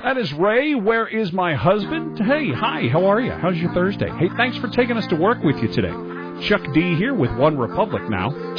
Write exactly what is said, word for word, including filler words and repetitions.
That is Ray. Where is my husband? Hey, hi, how are you? How's your Thursday? Hey, thanks for taking us to work with you today. Chuck D here with One Republic now.